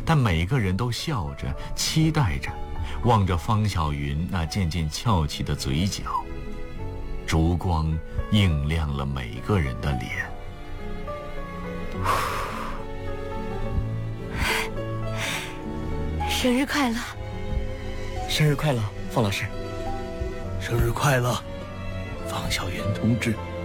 但每个人都笑着，期待着，望着方小云那渐渐翘起的嘴角，烛光映亮了每个人的脸。 生日快乐！ 生日快乐，方老师！ 生日快乐，方小云同志！